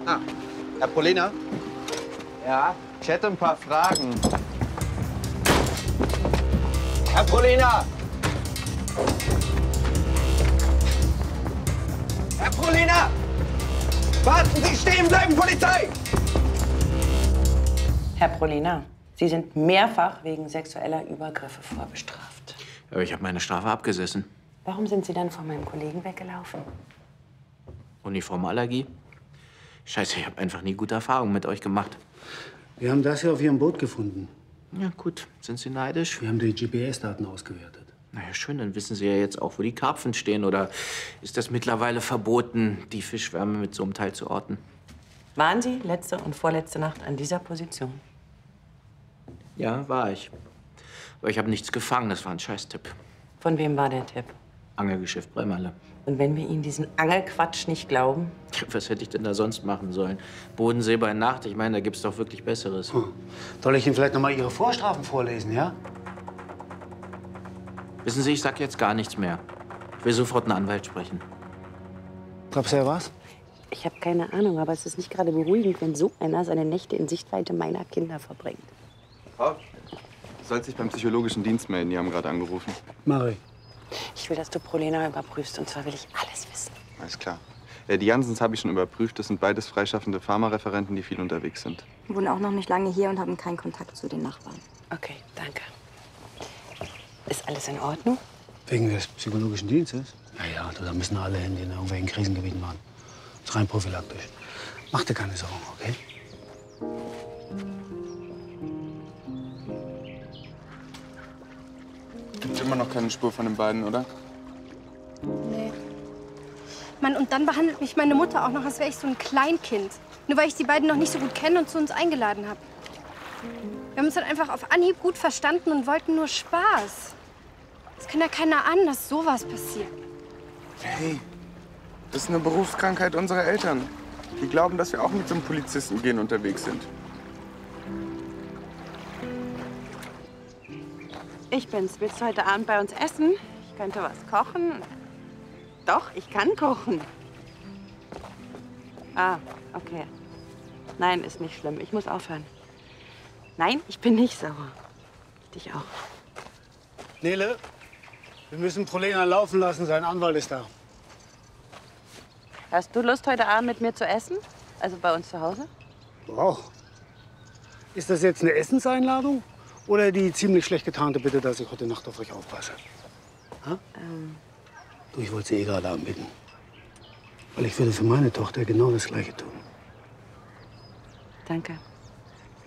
Ah, Herr Polina? Ja, ich hätte ein paar Fragen. Herr Polina! Herr Polina! Warten Sie stehen bleiben, Polizei! Herr Prolina, Sie sind mehrfach wegen sexueller Übergriffe vorbestraft. Aber ich habe meine Strafe abgesessen. Warum sind Sie dann von meinem Kollegen weggelaufen? Uniformallergie? Scheiße, ich habe einfach nie gute Erfahrungen mit euch gemacht. Wir haben das hier auf Ihrem Boot gefunden. Ja, gut. Sind Sie neidisch? Wir haben die GPS-Daten ausgewertet. Na ja, schön, dann wissen Sie ja jetzt auch, wo die Karpfen stehen. Oder ist das mittlerweile verboten, die Fischschwärme mit so einem Teil zu orten? Waren Sie letzte und vorletzte Nacht an dieser Position? Ja, war ich. Aber ich habe nichts gefangen, das war ein Scheißtipp. Von wem war der Tipp? Angelgeschäft Breimalle. Und wenn wir Ihnen diesen Angelquatsch nicht glauben? Was hätte ich denn da sonst machen sollen? Bodensee bei Nacht, ich meine, da gibt's doch wirklich Besseres. Soll ich Ihnen vielleicht noch mal Ihre Vorstrafen vorlesen, ja? Wissen Sie, ich sag jetzt gar nichts mehr. Ich will sofort einen Anwalt sprechen. Glaubst du ja was? Ich habe keine Ahnung, aber es ist nicht gerade beruhigend, wenn so einer seine Nächte in Sichtweite meiner Kinder verbringt. Frau, du sollst dich beim psychologischen Dienst melden. Die haben gerade angerufen. Mari. Ich will, dass du Prolina überprüfst, und zwar will ich alles wissen. Alles klar. Die Jansens habe ich schon überprüft. Das sind beides freischaffende Pharmareferenten, die viel unterwegs sind. Wir wohnen auch noch nicht lange hier und haben keinen Kontakt zu den Nachbarn. Okay, danke. Ist alles in Ordnung? Wegen des psychologischen Dienstes? Ja, da müssen alle hin, die in irgendwelchen Krisengebieten waren. Das ist rein prophylaktisch. Mach dir keine Sorgen, okay? Gibt immer noch keine Spur von den beiden, oder? Nee. Mann, und dann behandelt mich meine Mutter auch noch, als wäre ich so ein Kleinkind. Nur weil ich die beiden noch nicht so gut kenne und zu uns eingeladen habe. Wir haben uns dann einfach auf Anhieb gut verstanden und wollten nur Spaß. Es kann ja keiner ahnen, dass sowas passiert. Hey, das ist eine Berufskrankheit unserer Eltern. Die glauben, dass wir auch mit so einem Polizistengehen unterwegs sind. Ich bin's. Willst du heute Abend bei uns essen? Ich könnte was kochen. Doch, ich kann kochen. Ah, okay. Nein, ist nicht schlimm. Ich muss aufhören. Nein, ich bin nicht sauer. Dich auch. Nele, wir müssen Prolina laufen lassen. Sein Anwalt ist da. Hast du Lust, heute Abend mit mir zu essen? Also bei uns zu Hause? Auch. Ist das jetzt eine Essenseinladung? Oder die ziemlich schlecht getarnte Bitte, dass ich heute Nacht auf euch aufpasse? Du, ich wollte sie eh gerade anbitten. Weil ich würde für meine Tochter genau das Gleiche tun. Danke.